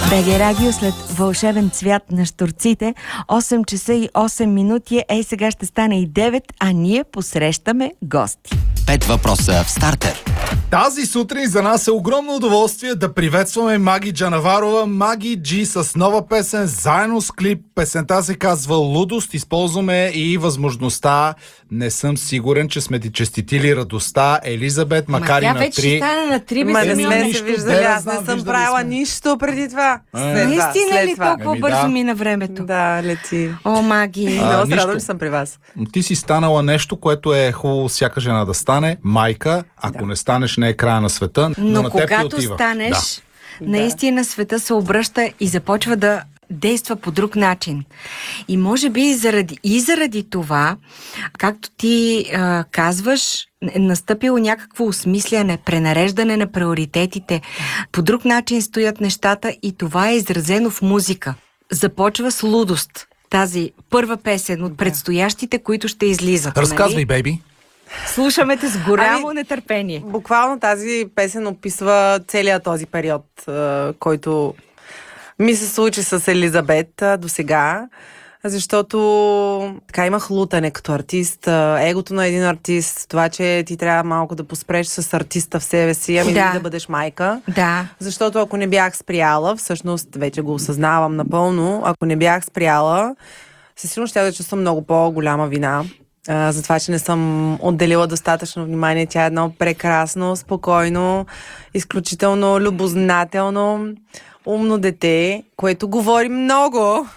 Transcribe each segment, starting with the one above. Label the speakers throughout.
Speaker 1: БГ Радио след вълшебен цвят на щурците. 8 часа и 8 минути. Сега ще стане и 9, а ние посрещаме гости.
Speaker 2: 5 въпроса в стартер.
Speaker 3: Тази сутрин за нас е огромно удоволствие да приветстваме Маги Джанаварова. Маги Джи с нова песен, заедно с клип. Песента се казва Лудост. Използваме и възможността, не съм сигурен, че сме ти честитили радостта, Елизабет, макар и на 3.
Speaker 1: Тя вече стана на 3
Speaker 4: Ма не сме
Speaker 3: нищо,
Speaker 4: се виждали, аз не съм правила нищо преди това.
Speaker 1: Наистина ли толкова бързо
Speaker 3: да.
Speaker 1: мина времето?
Speaker 4: Да, лети.
Speaker 1: О, Маги!
Speaker 4: Много се
Speaker 3: нищо.
Speaker 4: радвам, че съм при вас.
Speaker 3: Ти си станала нещо, което е хубаво всяка жена да стане. Майка, ако не станеш, не е края на света.
Speaker 1: Но
Speaker 3: на теб ти
Speaker 1: когато
Speaker 3: отива.
Speaker 1: станеш, наистина света се обръща и започва да действа по друг начин. И може би заради това, както ти казваш, е настъпило някакво осмисляне, пренареждане на приоритетите. По друг начин стоят нещата и това е изразено в музика. Започва с Лудост. Тази първа песен от предстоящите, които ще излизат.
Speaker 3: Разказвай, бейби.
Speaker 1: Слушаме те с голямо нетърпение.
Speaker 4: Буквално тази песен описва целият този период, който ми се случи с Елизабет до сега, защото така имах лутане като артист, егото на един артист, това, че ти трябва малко да поспреш с артиста в себе си, да бъдеш майка.
Speaker 1: Да.
Speaker 4: Защото ако не бях спряла, всъщност вече го осъзнавам напълно, ако не бях спряла, със сигурност ще да чувствам много по-голяма вина. За това, че не съм отделила достатъчно внимание. Тя е едно прекрасно, спокойно, изключително любознателно, умно дете, което говори много.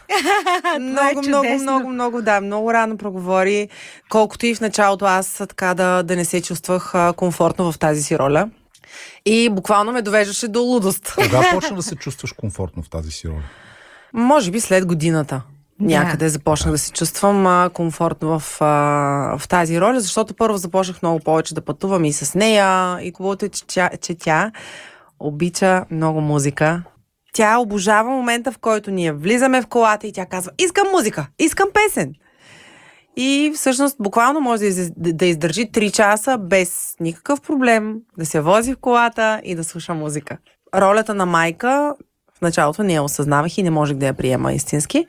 Speaker 4: Много, да, много рано проговори. Колкото и в началото аз така да не се чувствах комфортно в тази си роля. И буквално ме довеждаше до лудост.
Speaker 3: Кога почна да се чувстваш комфортно в тази си роля?
Speaker 4: Може би след годината. Някъде започнах да се чувствам комфортно в тази роля, защото първо започнах много повече да пътувам и с нея. И хубавото е, че тя обича много музика. Тя обожава момента, в който ние влизаме в колата и тя казва: искам музика, искам песен. И всъщност буквално може да издържи 3 часа без никакъв проблем, да се вози в колата и да слуша музика. Ролята на майка в началото не я осъзнавах и не можех да я приема истински.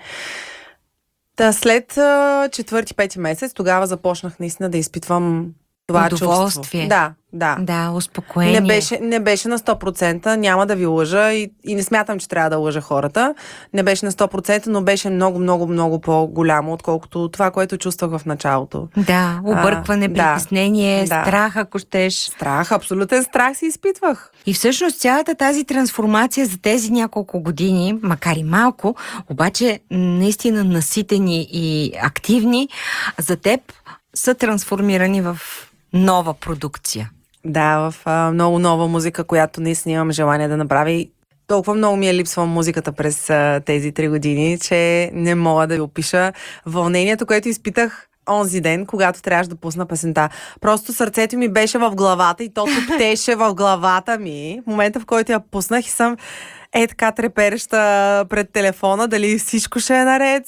Speaker 4: След 4-5 месец, тогава започнах наистина да изпитвам това
Speaker 1: удоволствие.
Speaker 4: Чувство.
Speaker 1: Да, успокоение.
Speaker 4: Не беше на 100%, няма да ви лъжа и не смятам, че трябва да лъжа хората. Не беше на 100%, но беше много по-голямо, отколкото това, което чувствах в началото.
Speaker 1: Да, объркване, притеснение, страх, ако щеш.
Speaker 4: Страх, абсолютен страх си изпитвах.
Speaker 1: И всъщност цялата тази трансформация за тези няколко години, макар и малко, обаче наистина наситени и активни, за теб са трансформирани в нова продукция.
Speaker 4: Да, в много нова музика, която наистина имам желание да направя. И толкова много ми е липсва музиката през тези 3 години, че не мога да ви опиша вълнението, което изпитах онзи ден, когато трябваше да пусна песента. Просто сърцето ми беше в главата и то топтеше в главата ми. В момента, в който я пуснах и съм така трепереща пред телефона, дали всичко ще е наред,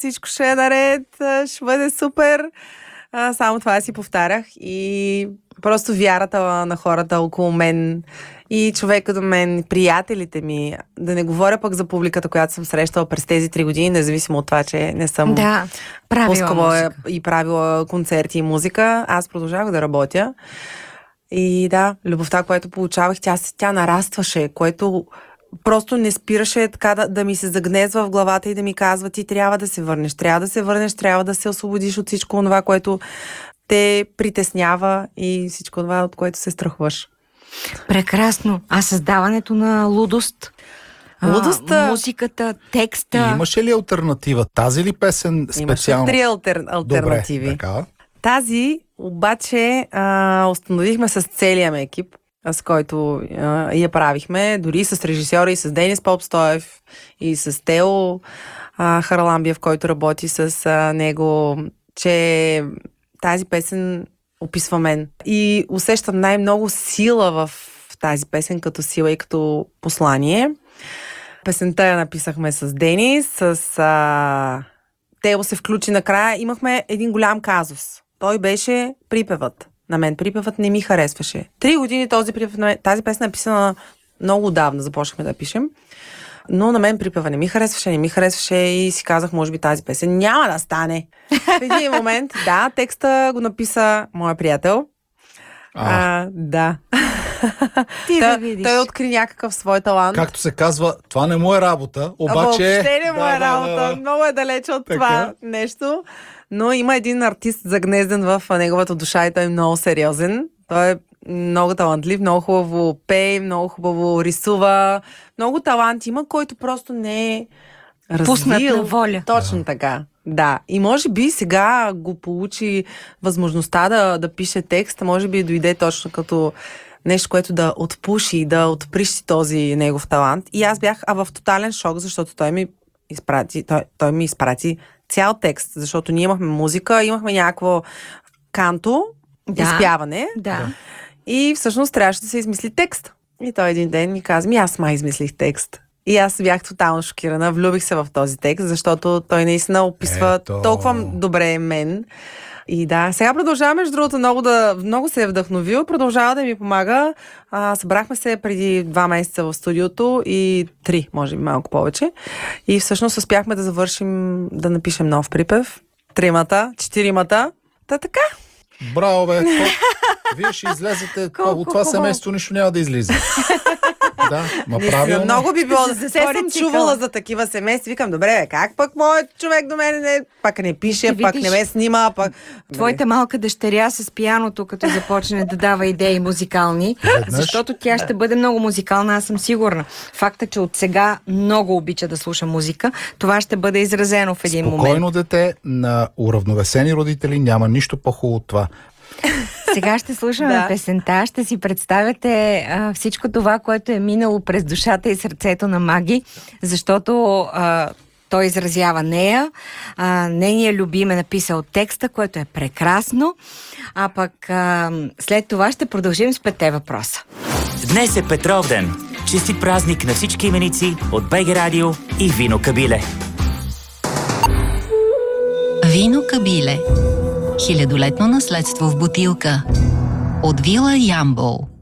Speaker 4: ще бъде супер. Само това си повтарях и просто вярата на хората около мен и човека до мен, приятелите ми, да не говоря пък за публиката, която съм срещала през тези 3 години, независимо от това, че не съм пускала и правила концерти и музика, аз продължавах да работя. И да, любовта, която получавах, тя нарастваше, което просто не спираше така да ми се загнезва в главата и да ми казва: ти трябва да се върнеш, трябва да се освободиш от всичко това, което те притеснява и всичко това, от което се страхуваш.
Speaker 1: Прекрасно. А създаването на Лудост? Музиката, текста?
Speaker 3: И имаше ли алтернатива? Тази ли песен специално?
Speaker 4: Имаше 3 алтернативи.
Speaker 3: Добре, така.
Speaker 4: Тази обаче установихме с целия ми екип, с който я правихме, дори с режисьора и с Денис Попстоев и с Тео Хараламбиев, който работи с него, че тази песен описва мен. И усещам най-много сила в тази песен като сила и като послание. Песента я написахме с Денис, с Тео се включи накрая. Имахме един голям казус. Той беше припевът. На мен припевът не ми харесваше. 3 години тази песен е написана много отдавна, започнахме да пишем. Но на мен припева не ми харесваше и си казах, може би тази песен няма да стане. В един момент, да, текста го написа моя приятел. Да.
Speaker 1: Ти да видиш.
Speaker 4: Той откри някакъв свой талант.
Speaker 3: Както се казва, това не му е работа, обаче...
Speaker 4: Въобще не му е работа. Много е далеч от това нещо. Но има един артист загнезден в неговата душа и той е много сериозен. Той е много талантлив, много хубаво пее, много хубаво рисува. Много талант има, който просто не е
Speaker 1: пуснат
Speaker 4: развил.
Speaker 1: на воля.
Speaker 4: Точно така. Да. И може би сега го получи възможността да пише текст, може би дойде точно като нещо, което да отпуши, да отприщи този негов талант. И аз бях в тотален шок, защото той ми изпрати цял текст, защото ние имахме музика, имахме някакво канто, изпяване.
Speaker 1: Да.
Speaker 4: И всъщност трябваше да се измисли текст. И той един ден ми каза, аз май измислих текст. И аз бях тотално шокирана, влюбих се в този текст, защото той наистина описва толкова добре мен. И да, сега продължава, между другото, много се е вдъхновил, продължава да ми помага. Събрахме се преди 2 месеца в студиото и 3, може би малко повече. И всъщност успяхме да завършим, да напишем нов припев. 3-мата, 4-мата. Така.
Speaker 3: Браво, бе! Вие ще излезете от това семейство, нищо няма да излиза. Да, правилно.
Speaker 4: Много би било да се съм чувала за такива семейства. Викам, добре, бе, как пък моят човек до мен пак не пише, пак не ме снима, пак...
Speaker 1: Твоята малка дъщеря с пианото, като започне да дава идеи музикални, защото тя ще бъде много музикална, аз съм сигурна. Факта, че от сега много обича да слуша музика, това ще бъде изразено в един момент.
Speaker 3: Спокойно дете на уравновесени родители, няма нищо по-хубаво от това.
Speaker 1: Сега ще слушаме песента, ще си представяте всичко това, което е минало през душата и сърцето на Маги, защото той изразява нея. Нейният любим е написал текста, което е прекрасно, а пък след това ще продължим с 5 въпроса.
Speaker 5: Днес е Петров ден. Честит празник на всички именици от БГ Радио и Вино Кабиле.
Speaker 6: Вино Кабиле. 1000-летно наследство в бутилка. От Вила Ямбол.